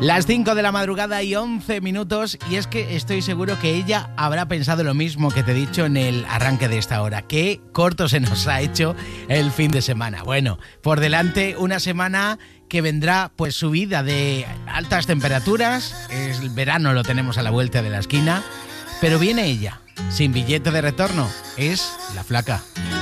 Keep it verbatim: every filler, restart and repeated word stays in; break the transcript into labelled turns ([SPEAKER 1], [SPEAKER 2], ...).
[SPEAKER 1] Las cinco de la madrugada y once minutos, y es que estoy seguro que ella habrá pensado lo mismo que te he dicho en el arranque de esta hora. Qué corto se nos ha hecho el fin de semana. Bueno, por delante una semana que vendrá pues subida de altas temperaturas, el verano lo tenemos a la vuelta de la esquina, pero viene ella, sin billete de retorno, es la flaca.